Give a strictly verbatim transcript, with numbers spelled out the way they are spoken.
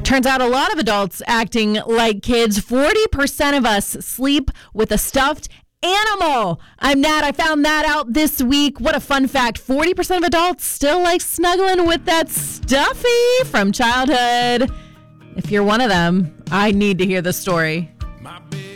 Turns out a lot of adults acting like kids. forty percent of us sleep with a stuffed animal. I'm Nat. I found that out this week. What a fun fact. forty percent of adults still like snuggling with that stuffy from childhood. If you're one of them, I need to hear the story. My bed